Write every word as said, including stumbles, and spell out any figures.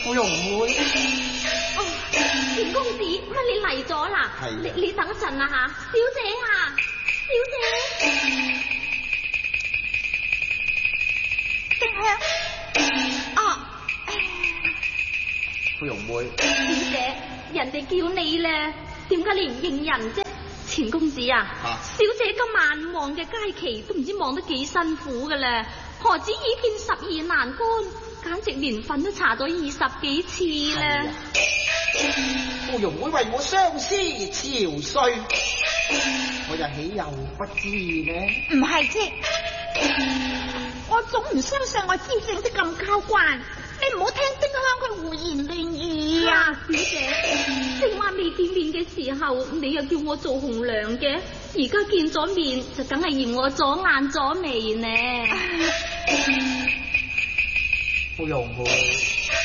芙蓉妹。 哦，田公子，乜你嚟咗啦？ 係啊。 你你等陣啊吓，小姐啊，小姐。 靜香。哦。 芙蓉妹。 小姐，人哋叫你咧，點解你唔應人啫？錢公子啊， 啊小姐今晚望嘅佳期都唔知望得幾辛苦噶啦，何止已見十二難乾，簡直連瞓都搽咗二十幾次啦。 芙蓉妹為我相思憔悴，我又豈有不知呢？ 唔係啫，我總唔相信我招正得咁交關，你唔好聽丁香佢胡言亂語啊！ 小姐，正話未見面嘅時候，你又叫我做紅娘嘅，而家見咗面就梗係嫌我左眼左眉呢。 芙蓉妹。